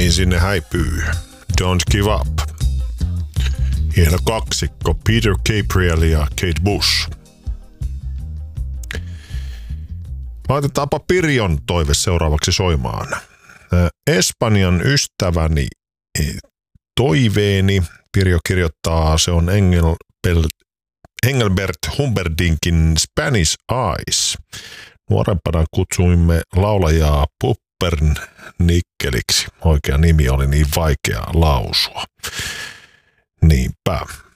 Mihin sinne häipyy? Don't Give Up. Hieno kaksikko, Peter Gabriel ja Kate Bush. Laitetaanpa Pirjon toive seuraavaksi soimaan. Espanjan ystäväni toiveeni. Pirjo kirjoittaa, se on Engelbert Humperdinkin Spanish Eyes. Nuorempana kutsuimme laulajaa Pumpernickeliksi. Oikea nimi oli niin vaikea lausua. Niinpä.